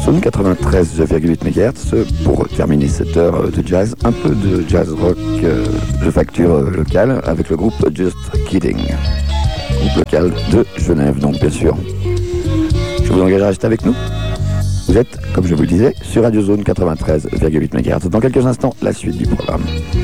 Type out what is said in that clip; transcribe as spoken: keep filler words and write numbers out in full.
Zone quatre-vingt-treize virgule huit mégahertz pour terminer cette heure de jazz, un peu de jazz rock euh, de facture euh, locale avec le groupe Just Kidding, groupe local de Genève donc bien sûr. Je vous engage à rester avec nous. Vous êtes, comme je vous le disais, sur Radio Zone quatre-vingt-treize virgule huit mégahertz. Dans quelques instants, la suite du programme.